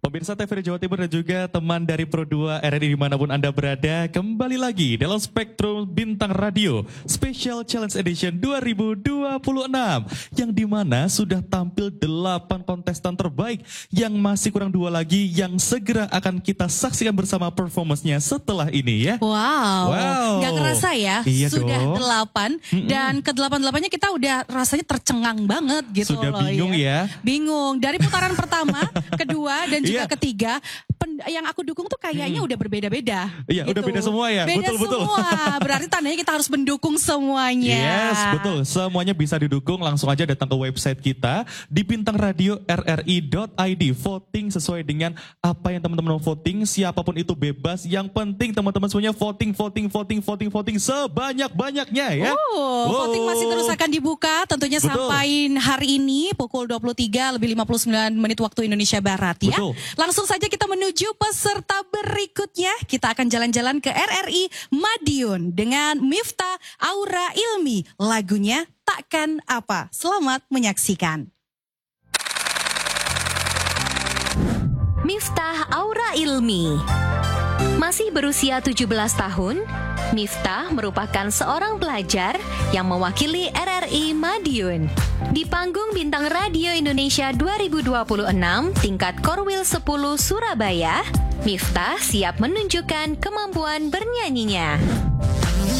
Pemirsa TVRI Jawa Timur dan juga teman dari Pro2 RRI dimanapun Anda berada, kembali lagi dalam Spektrum Bintang Radio Special Challenge Edition 2026 yang dimana sudah tampil 8 kontestan terbaik yang masih kurang 2 lagi yang segera akan kita saksikan bersama performance-nya setelah ini ya. Wow. Gak kerasa ya, iya sudah dong. 8 dan ke-8-8-nya kita udah rasanya tercengang banget gitu Sudah loh bingung ya. Bingung, dari putaran pertama, kedua dan juga Iya. ketiga, yang aku dukung tuh kayaknya udah berbeda-beda. Iya, udah beda semua ya? Beda Betul-betul. semua, berarti tandanya kita harus mendukung semuanya. Yes, betul. Semuanya bisa didukung. Langsung aja datang ke website kita di bintangradio.rri.id. Voting sesuai dengan apa yang teman-teman mau voting. Siapapun itu bebas. Yang penting teman-teman semuanya voting sebanyak-banyaknya ya. Voting masih terus akan dibuka tentunya Betul. sampai hari ini pukul 23:59 waktu Indonesia Barat ya. Betul. Langsung saja kita menuju peserta berikutnya. Kita akan jalan-jalan ke RRI Madiun dengan Miftah Aura Ilmi. Lagunya Takkan Apa. Selamat menyaksikan. Miftah Aura Ilmi. Masih berusia 17 tahun, Miftah merupakan seorang pelajar yang mewakili RRI Madiun. Di panggung Bintang Radio Indonesia 2026 tingkat Korwil 10 Surabaya, Miftah siap menunjukkan kemampuan bernyanyinya.